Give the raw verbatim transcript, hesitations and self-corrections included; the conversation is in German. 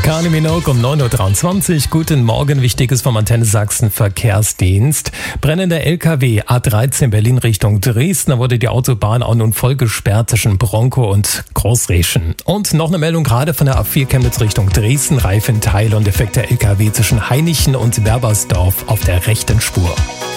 Kylie Minogue um neun Uhr dreiundzwanzig. Guten Morgen, Wichtiges vom Antenne Sachsen Verkehrsdienst. Brennender L K W A dreizehn Berlin Richtung Dresden. Da wurde die Autobahn auch nun voll gesperrt zwischen Bronco und Großreschen. Und noch eine Meldung gerade von der A vier Chemnitz Richtung Dresden. Reifenteile und defekter L K W zwischen Hainichen und Werbersdorf auf der rechten Spur.